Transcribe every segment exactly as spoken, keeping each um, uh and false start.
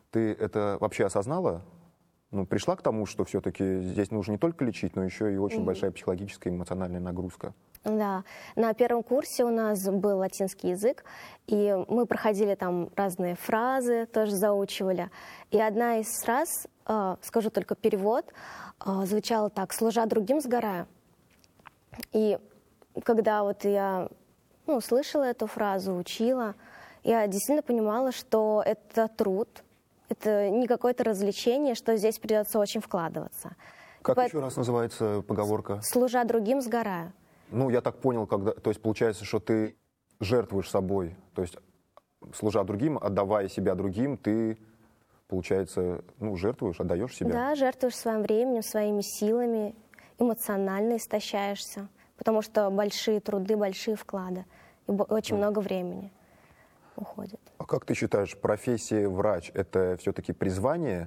Ты это вообще осознала? Ну, пришла к тому, что все-таки здесь нужно не только лечить, но еще и очень mm-hmm. большая психологическая и эмоциональная нагрузка? Да, на первом курсе у нас был латинский язык, и мы проходили там разные фразы, тоже заучивали. И одна из фраз, э, скажу только перевод, э, звучала так: «служа другим, сгораю». И когда вот я ну, слышала эту фразу, учила, я действительно понимала, что это труд, это не какое-то развлечение, что здесь придется очень вкладываться. Как По... еще раз называется поговорка? «Служа другим, сгораю». Ну, я так понял, когда, то есть получается, что ты жертвуешь собой, то есть служа другим, отдавая себя другим, ты, получается, ну, жертвуешь, отдаешь себя. Да, жертвуешь своим временем, своими силами, эмоционально истощаешься, потому что большие труды, большие вклады, и очень mm. много времени уходит. А как ты считаешь, профессия врач — это все-таки призвание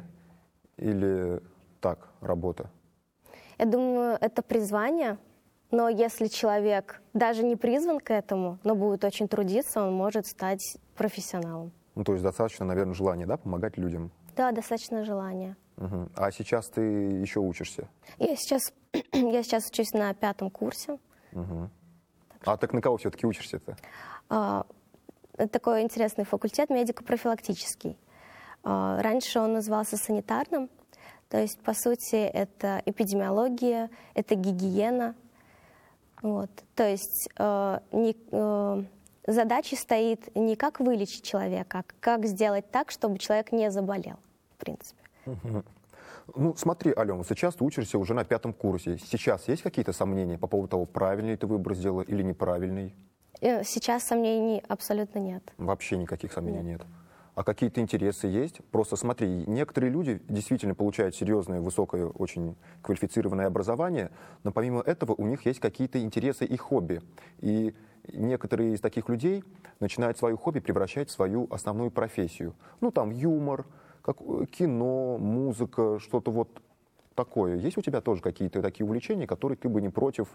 или так, работа? Я думаю, это призвание. Но если человек даже не призван к этому, но будет очень трудиться, он может стать профессионалом. Ну, то есть достаточно, наверное, желания, да, помогать людям? Да, достаточно желания. Угу. А сейчас ты еще учишься? Я сейчас, я сейчас учусь на пятом курсе. Угу. Так а так на кого все-таки учишься-то? А, это такой интересный факультет, медико-профилактический. А, раньше он назывался санитарным, то есть, по сути, это эпидемиология, это гигиена. Вот. То есть э, не, э, задача стоит не как вылечить человека, а как сделать так, чтобы человек не заболел, в принципе. Угу. Ну, смотри, Алена, сейчас ты учишься уже на пятом курсе. Сейчас есть какие-то сомнения по поводу того, правильный ты выбор сделала или неправильный? Сейчас сомнений абсолютно нет. Вообще никаких сомнений нет. нет. А какие-то интересы есть? Просто смотри, некоторые люди действительно получают серьезное, высокое, очень квалифицированное образование, но помимо этого у них есть какие-то интересы и хобби. И некоторые из таких людей начинают свое хобби превращать в свою основную профессию. Ну, там, юмор, как, кино, музыка, что-то вот такое. Есть у тебя тоже какие-то такие увлечения, которые ты бы не против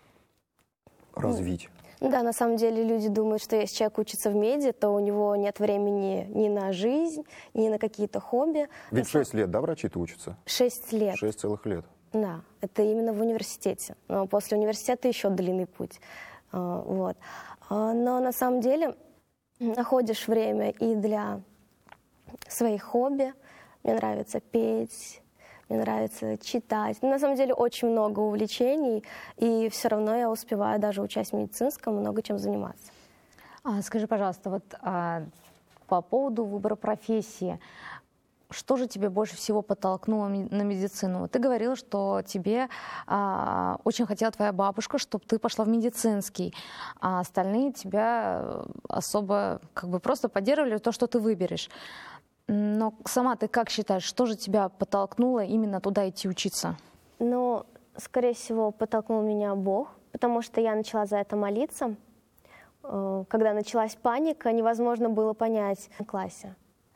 развить? Да, на самом деле люди думают, что если человек учится в меди, то у него нет времени ни на жизнь, ни на какие-то хобби. Ведь шесть лет, да, врачи-то учатся? Шесть лет. Шесть целых лет. Да, это именно в университете. Но после университета еще длинный путь. Вот. Но на самом деле находишь время и для своих хобби. Мне нравится петь, мне нравится читать. На самом деле очень много увлечений, и все равно я успеваю, даже учась в медицинском, много чем заниматься. А, скажи, пожалуйста, вот а, по поводу выбора профессии, что же тебе больше всего подтолкнуло на медицину? Ты говорила, что тебе а, очень хотела твоя бабушка, чтобы ты пошла в медицинский, а остальные тебя особо как бы просто поддерживали то, что ты выберешь. Но сама ты как считаешь, что же тебя подтолкнуло именно туда идти учиться? Ну, скорее всего, подтолкнул меня Бог, потому что я начала за это молиться. Когда началась паника, невозможно было понять в классе.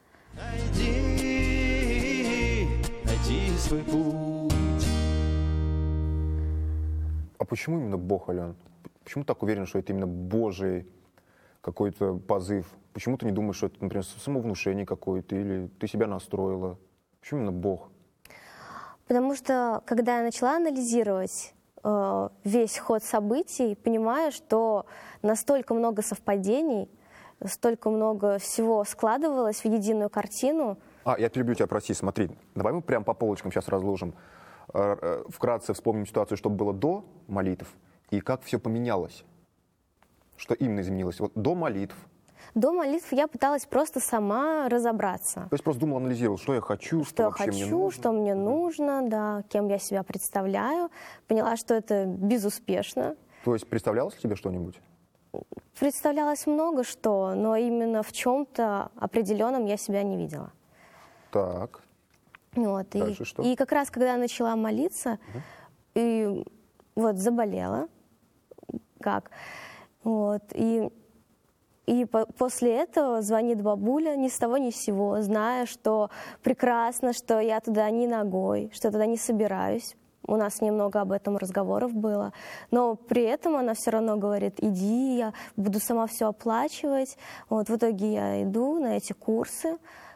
Найди, найди свой путь. А почему именно Бог, Ален? Почему так уверен, что это именно Божий какой-то позыв? Почему ты не думаешь, что это, например, самовнушение какое-то, или ты себя настроила? Почему именно Бог? Потому что, когда я начала анализировать э, весь ход событий, понимаю, что настолько много совпадений, столько много всего складывалось в единую картину. А, я перебью тебя, прости, смотри, давай мы прям по полочкам сейчас разложим. Вкратце вспомним ситуацию, что было до молитв, и как все поменялось. Что именно изменилось? Вот до молитв. До молитв я пыталась просто сама разобраться. То есть просто думала, анализировала, что я хочу, что, что я вообще хочу, мне нужно. что мне нужно, да, кем я себя представляю. Поняла, что это безуспешно. То есть представлялось тебе что-нибудь? Представлялось много что, но именно в чем-то определенном я себя не видела. Так. Вот, Дальше и, что? и как раз, когда я начала молиться, угу. и вот заболела, как, вот, и, и по, после этого звонит бабуля ни с того ни с сего, зная, что прекрасно, что я туда не ногой, что я туда не собираюсь. У нас немного об этом разговоров было, но при этом она все равно говорит: иди, я буду сама все оплачивать. Вот, в итоге я иду на эти курсы,